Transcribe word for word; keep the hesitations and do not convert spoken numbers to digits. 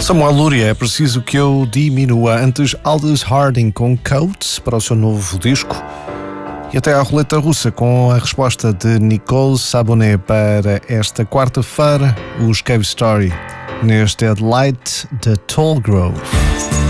Samuel Luria, é preciso que eu diminua. Antes, Aldous Harding com Coat para o seu novo disco. E até à roleta russa com a resposta de Nicole Sabonet para esta quarta-feira, os Cave Story, neste Headlight de Tall Grove.